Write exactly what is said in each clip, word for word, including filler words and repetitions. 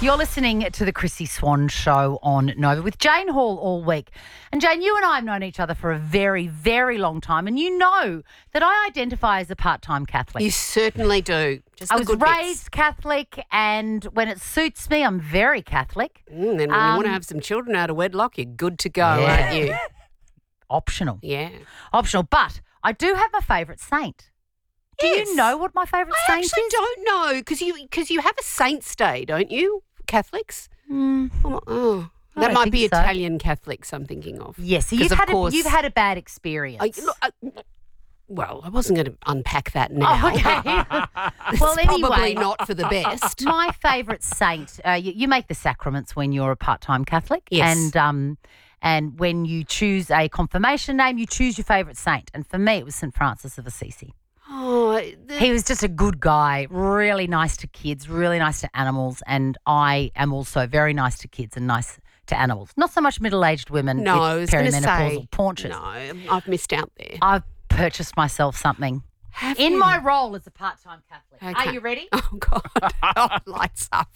You're listening to the Chrissy Swan Show on Nova with Jane Hall all week. And Jane, you and I have known each other for a very, very long time, and you know that I identify as a part-time Catholic. You certainly do. Just I the was good raised Catholic, and when it suits me, I'm very Catholic. bits. Mm, and when Um, you want to have some children out of wedlock, you're good to go, Yeah. aren't you? Optional. Yeah. Optional. But I do have my favourite saint. Do Yes. you know what my favourite I saint actually is? don't know because you because you have a saint's day, don't you, Catholics? Mm, Oh, oh. I that don't might think be so. Italian Catholics I'm thinking of. yes, so 'Cause you've of had, a, course- you've had a bad experience. I, look, I, well, I wasn't going to unpack that now. Oh, okay. It's well, anyway. probably not for the best. My favourite saint, uh, you, you make the sacraments when you're a part-time Catholic. Yes. And um, and when you choose a confirmation name, you choose your favourite saint. And for me, it was Saint Francis of Assisi. Oh, the, He was just a good guy, really nice to kids, really nice to animals. And I am also very nice to kids and nice to animals. Not so much middle-aged women no, I with was going to perimenopausal say paunches. no. I've missed out there. I've purchased myself something Have in you? my role as a part-time Catholic. Okay. Are you ready? Oh God! Oh, lights up.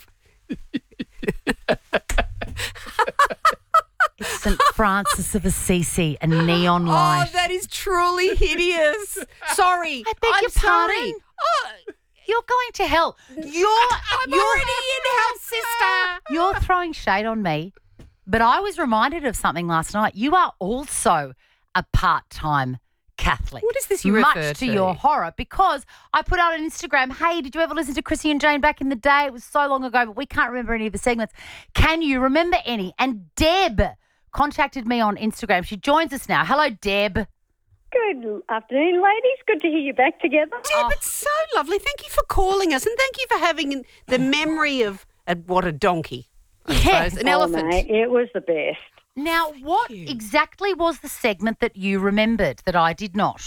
It's Saint Francis of Assisi, a neon Oh, light. that is truly hideous. Sorry, I beg I'm your sorry. pardon? Oh, You're going to hell. You're I'm you're, already in hell, sister. You're throwing shade on me, but I was reminded of something last night. You are also a part-time Catholic. What is this you Much refer to to? your horror, because I put out on Instagram, hey, did you ever listen to Chrissy and Jane back in the day? It was so long ago, but we can't remember any of the segments. Can you remember any? And Deb contacted me on Instagram. She joins us now. Hello, Deb. Good afternoon, ladies. Good to hear you back together. Deb, it's so lovely. Thank you for calling us, and thank you for having the memory of uh, what a donkey. I Yeah. suppose. An Oh, elephant. mate, it was the best. Now, what you. exactly was the segment that you remembered that I did not?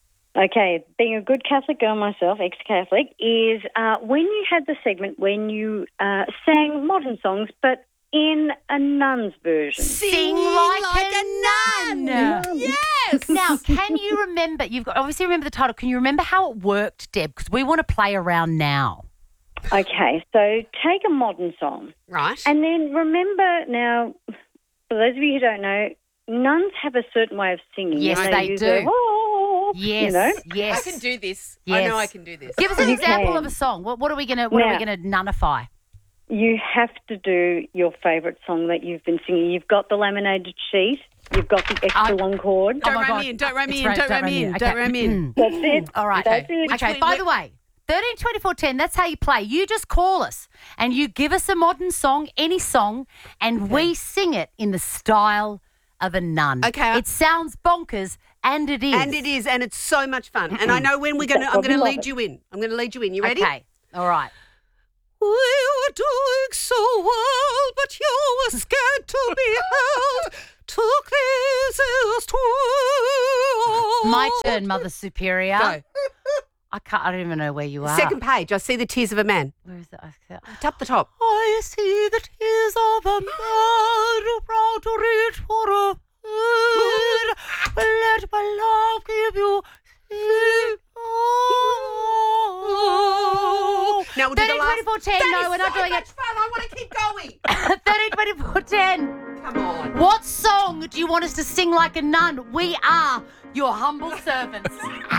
Okay, being a good Catholic girl myself, ex-Catholic, is uh, when you had the segment when you uh, sang modern songs, but in a nun's version. Sing like, a, nun. Yes. Now, can you remember, you've got, obviously remember the title, can you remember how it worked, Deb? Because we want to play around now. Okay, so take a modern song, Right. and then remember now, for those of you who don't know, nuns have a certain way of singing. Yes, and they use do. a, oh, Yes, You know? yes. I can do this. I Yes. know I can do this. Give us an You example can. of a song. What, what are we going to what are we Now- going to nullify? You have to do your favourite song that you've been singing. You've got the laminated sheet. You've got the extra I- long chord. Don't Oh my ram God. me in. Don't ram me It's in. right, Don't ram me in. Don't Okay. ram me in. That's it. All right. That's Okay. it. Okay. Which By way- the way, thirteen twenty-four ten, that's how you play. You just call us and you give us a modern song, any song, and we sing it in the style of a nun. Okay. It sounds bonkers, and it is. And it is, and it's so much fun. And I know when we're going to, I'm Well, going to we love lead it. you in. I'm going to lead you in. You ready? Okay. All right. We were doing so well, but you were scared to be held. Took this as twelve. My turn, Mother Superior. Go. I can't. I don't even know where you are. Second page. I see the tears of a man. Where is it? I can't- It's up the top. I see the tears of a man who proud to reach for a hand. Let my love give you. Oh. Now we'll do the thirteen, last. twenty-four, ten. That No, is we're not so doing much it. fun. I want to keep going. thirteen, twenty-four, ten. Come on. What song do you want us to sing like a nun? We are your humble servants.